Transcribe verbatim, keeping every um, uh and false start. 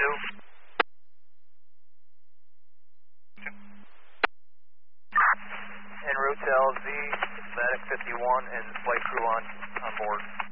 two. En route to L Z, Medic fifty-one and flight crew on, on board.